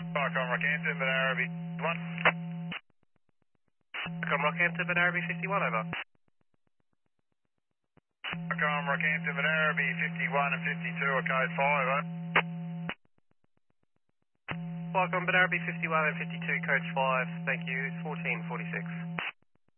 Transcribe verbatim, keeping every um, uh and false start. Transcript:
Welcome, Rockhampton, but Arabic one. Welcome, Rockhampton, but Arabic fifty-one, over. Welcome, Rockhampton, but Arabic fifty-one and fifty-two are code five, over. Welcome, but Arabic fifty-one and fifty-two, code five, thank you, fourteen forty-six.